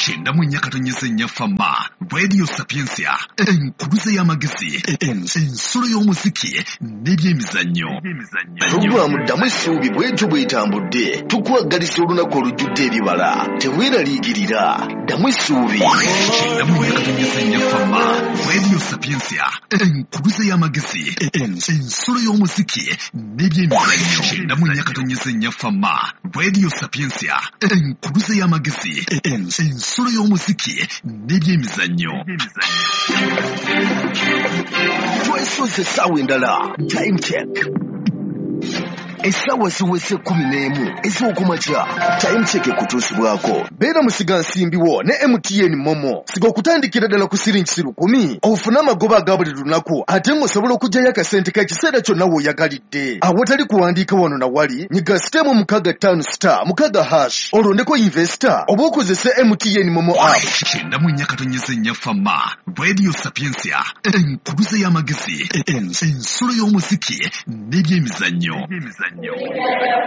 Chenda munyakatonyeze nyafama Radio Sapiensia enkuruze y'amagezi ensolo y'omuziki n'ebyemizannyo. Programu ddamu essuubi bw'etyo bw'etambudde tukwagalisa olunaku olujjudde ebibala teweeraliikirira ddamu essuubi. Chenda munyakatonyeze nyafama Radio Sapiensia enkuruze y'amagezi ensolo y'omuziki n'ebyemizannyo. Chenda munyakatonyeze nyafama Radio Sapiensia enkuruze y'amagezi ensolo y'omuziki n'ebyemizannyo. Twesoze essaawa endala time check. Essaawa ziwese 11 ez'okumakya time check ekutuusibwako. Beera musigansimbiwo ne MTN Momo. Siga okutandikira ddala ku siringi 10 ofune amagoba aga buli lunaku ate ng'osobola okuggyayo akasente k'ekiseera kyonna w'oyagalidde. Awatali kuwandiika wano na wali nyiga sitemu 65*6 olondeko investor oba okozese MTN Momo app. Chenda munyakatonyeze nyafama Radio Sapiensia enkuruze y'amagezi ensolo y'omuziki n'ebyemizannyo.